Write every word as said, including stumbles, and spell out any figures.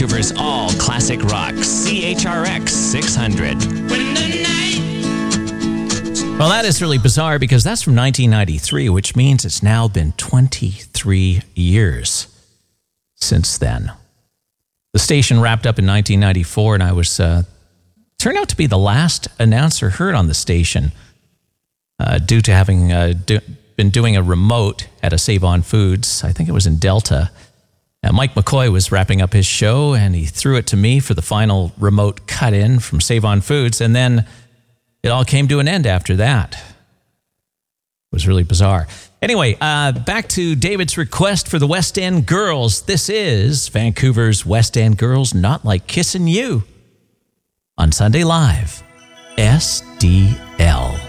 Vancouver's all classic rock, C H R X six hundred. Well, that is really bizarre because that's from nineteen ninety-three, which means it's now been twenty-three years since then. The station wrapped up in nineteen ninety-four, and I was uh, turned out to be the last announcer heard on the station uh, due to having uh, do, been doing a remote at a Save-On Foods. I think it was in Delta. Uh, Mike McCoy was wrapping up his show, and he threw it to me for the final remote cut-in from Save-On Foods, and then it all came to an end after that. It was really bizarre. Anyway, uh, back to David's request for the West End Girls. This is Vancouver's West End Girls, Not Like Kissin' You, on Sunday Live, S D L.